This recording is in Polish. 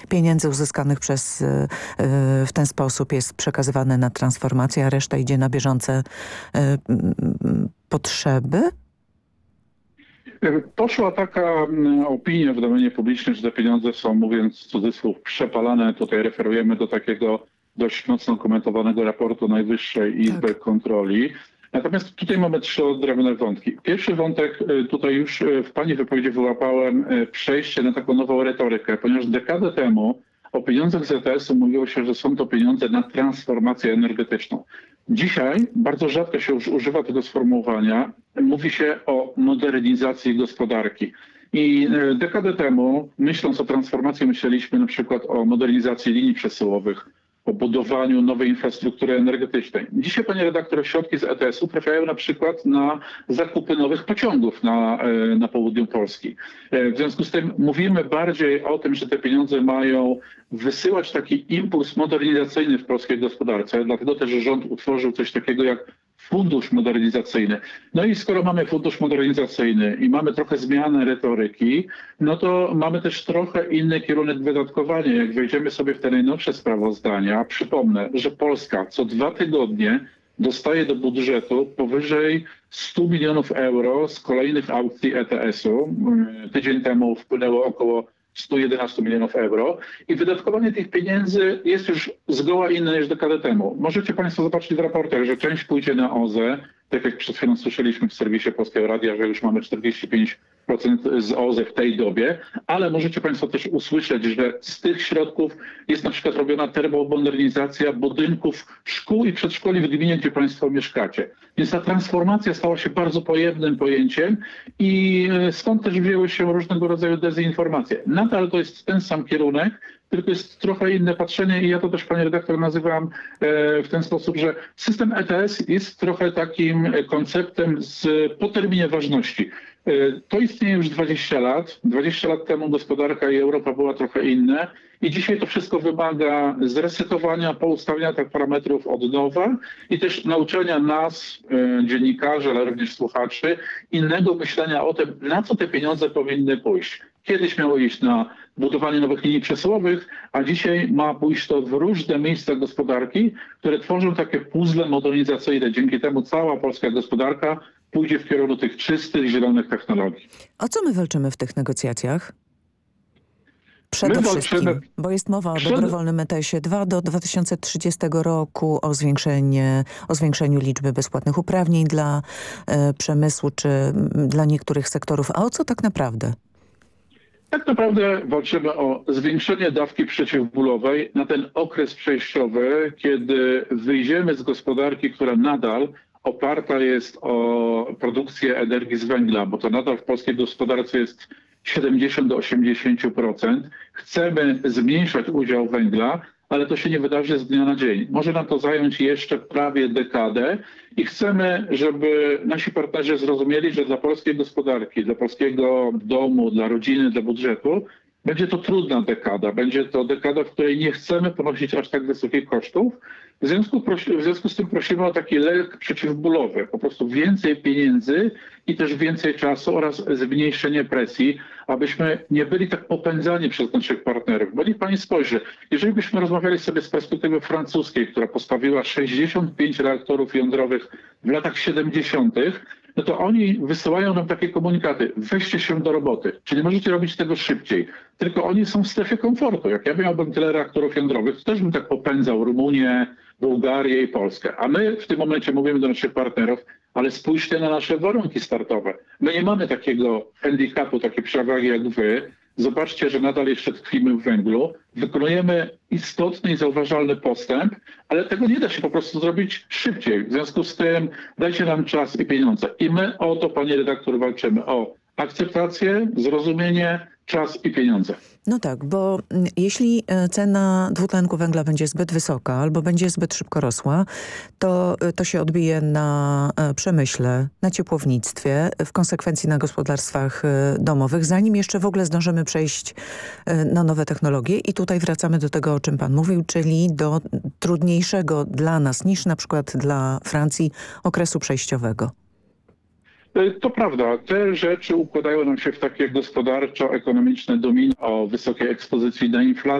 pieniędzy uzyskanych w ten sposób jest przekazywane na transformację, a reszta idzie na bieżące potrzeby? Poszła taka opinia w domenie publicznej, że te pieniądze są, mówiąc w cudzysłów, przepalane. Tutaj referujemy do takiego dość mocno komentowanego raportu Najwyższej Izby Kontroli. Natomiast tutaj mamy trzy odrębne wątki. Pierwszy wątek, tutaj już w pani wypowiedzi wyłapałem przejście na taką nową retorykę, ponieważ dekadę temu o pieniądzach z ETS-u mówiło się, że są to pieniądze na transformację energetyczną. Dzisiaj bardzo rzadko się już używa tego sformułowania. Mówi się o modernizacji gospodarki. I dekadę temu, myśląc o transformacji, myśleliśmy na przykład o modernizacji linii przesyłowych, o budowaniu nowej infrastruktury energetycznej. Dzisiaj, panie redaktor, środki z ETS-u trafiają na przykład na zakupy nowych pociągów na południu Polski. W związku z tym mówimy bardziej o tym, że te pieniądze mają wysyłać taki impuls modernizacyjny w polskiej gospodarce. Dlatego też rząd utworzył coś takiego jak fundusz modernizacyjny. No i skoro mamy fundusz modernizacyjny i mamy trochę zmianę retoryki, no to mamy też trochę inny kierunek wydatkowania. Jak wejdziemy sobie w te najnowsze sprawozdania, przypomnę, że Polska co 2 tygodnie dostaje do budżetu powyżej 100 milionów euro z kolejnych aukcji ETS-u. Tydzień temu wpłynęło około 111 milionów euro i wydatkowanie tych pieniędzy jest już zgoła inne niż dekadę temu. Możecie państwo zobaczyć w raportach, że część pójdzie na OZE, tak jak przed chwilą słyszeliśmy w serwisie Polskiego Radia, że już mamy 45% z OZE w tej dobie, ale możecie państwo też usłyszeć, że z tych środków jest na przykład robiona termomodernizacja budynków szkół i przedszkoli w gminie, gdzie państwo mieszkacie. Więc ta transformacja stała się bardzo pojemnym pojęciem i stąd też wzięły się różnego rodzaju dezinformacje. Nadal to jest ten sam kierunek, tylko jest trochę inne patrzenie i ja to też, panie redaktor, nazywam w ten sposób, że system ETS jest trochę takim konceptem po terminie ważności. To istnieje już 20 lat. 20 lat temu gospodarka i Europa była trochę inna i dzisiaj to wszystko wymaga zresetowania, poustawiania tych parametrów od nowa i też nauczenia nas, dziennikarzy, ale również słuchaczy, innego myślenia o tym, na co te pieniądze powinny pójść. Kiedyś miało iść na budowanie nowych linii przesyłowych, a dzisiaj ma pójść to w różne miejsca gospodarki, które tworzą takie puzzle modernizacyjne. Dzięki temu cała polska gospodarka pójdzie w kierunku tych czystych, zielonych technologii. O co my walczymy w tych negocjacjach? Przede wszystkim, bo jest mowa o dobrowolnym ETS-ie 2 do 2030 roku, o zwiększeniu liczby bezpłatnych uprawnień dla przemysłu czy dla niektórych sektorów. A o co tak naprawdę? Tak naprawdę walczymy o zwiększenie dawki przeciwbólowej na ten okres przejściowy, kiedy wyjdziemy z gospodarki, która nadal oparta jest o produkcję energii z węgla, bo to nadal w polskiej gospodarce jest 70 do 80%. Chcemy zmniejszać udział węgla, ale to się nie wydarzy z dnia na dzień. Może nam to zająć jeszcze prawie dekadę i chcemy, żeby nasi partnerzy zrozumieli, że dla polskiej gospodarki, dla polskiego domu, dla rodziny, dla budżetu będzie to trudna dekada. Będzie to dekada, w której nie chcemy ponosić aż tak wysokich kosztów. W związku z tym prosimy o taki lek przeciwbólowy, po prostu więcej pieniędzy i też więcej czasu oraz zmniejszenie presji, abyśmy nie byli tak popędzani przez naszych partnerów. Bo niech pani spojrzy, jeżeli byśmy rozmawiali sobie z perspektywy francuskiej, która postawiła 65 reaktorów jądrowych w latach 70., no to oni wysyłają nam takie komunikaty. Weźcie się do roboty. Czy nie możecie robić tego szybciej? Tylko oni są w strefie komfortu. Jak ja miałbym tyle reaktorów jądrowych, to też bym tak popędzał Rumunię, Bułgarię i Polskę. A my w tym momencie mówimy do naszych partnerów, ale spójrzcie na nasze warunki startowe. My nie mamy takiego handicapu, takiej przewagi jak wy. Zobaczcie, że nadal jeszcze tkwimy w węglu. Wykonujemy istotny i zauważalny postęp, ale tego nie da się po prostu zrobić szybciej. W związku z tym dajcie nam czas i pieniądze. I my o to, panie redaktor, walczymy. O akceptację, zrozumienie, czas i pieniądze. No tak, bo jeśli cena dwutlenku węgla będzie zbyt wysoka albo będzie zbyt szybko rosła, to się odbije na przemyśle, na ciepłownictwie, w konsekwencji na gospodarstwach domowych, zanim jeszcze w ogóle zdążymy przejść na nowe technologie. I tutaj wracamy do tego, o czym pan mówił, czyli do trudniejszego dla nas niż na przykład dla Francji okresu przejściowego. To prawda. Te rzeczy układają nam się w takie gospodarczo-ekonomiczne domino o wysokiej ekspozycji na inflację.